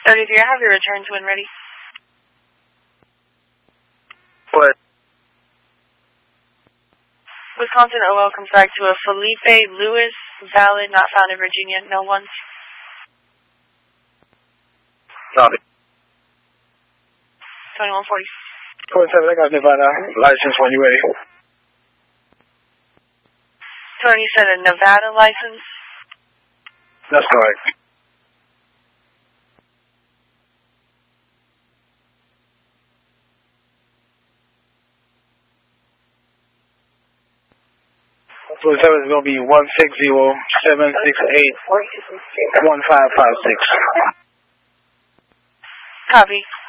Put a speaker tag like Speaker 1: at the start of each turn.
Speaker 1: 33, I have your return to when ready.
Speaker 2: What?
Speaker 1: Wisconsin OL comes back to a Felipe Lewis, valid, not found in Virginia, no one.
Speaker 2: Copy.
Speaker 1: 2140.
Speaker 2: 27, I got Nevada license when you're ready.
Speaker 1: Tony said a Nevada license?
Speaker 2: That's correct. So 7 is going to be 160-768-1556.
Speaker 1: Copy.